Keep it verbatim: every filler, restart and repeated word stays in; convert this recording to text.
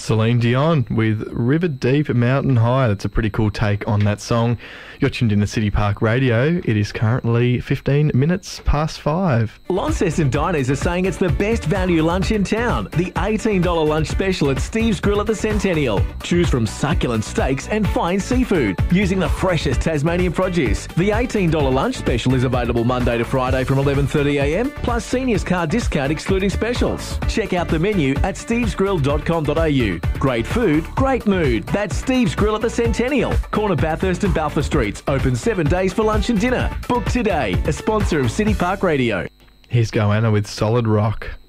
Celine Dion with River Deep Mountain High. That's a pretty cool take on that song. You're tuned in to City Park Radio. It is currently fifteen minutes past five. Launceston Diners are saying it's the best value lunch in town. The eighteen dollars lunch special at Steve's Grill at the Centennial. Choose from succulent steaks and fine seafood using the freshest Tasmanian produce. The eighteen dollars lunch special is available Monday to Friday from eleven thirty a m plus seniors card discount excluding specials. Check out the menu at steves grill dot com dot a u. Great food, great mood. That's Steve's Grill at the Centennial. Corner Bathurst and Balfour Streets. Open seven days for lunch and dinner. Book today. A sponsor of City Park Radio. Here's Goanna with Solid Rock.